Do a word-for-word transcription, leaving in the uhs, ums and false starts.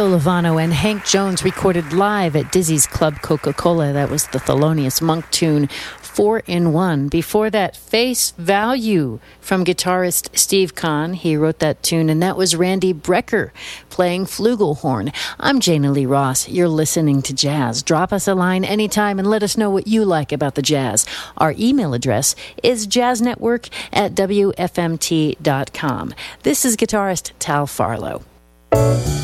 Stolovano and Hank Jones recorded live at Dizzy's Club Coca-Cola. That was the Thelonious Monk tune, Four in One. Before that, Face Value from guitarist Steve Kahn. He wrote that tune, and that was Randy Brecker playing flugelhorn. I'm Jana Lee Ross. You're listening to Jazz. Drop us a line anytime and let us know what you like about the jazz. Our email address is jazznetwork at w f m t dot com. This is guitarist Tal Farlow.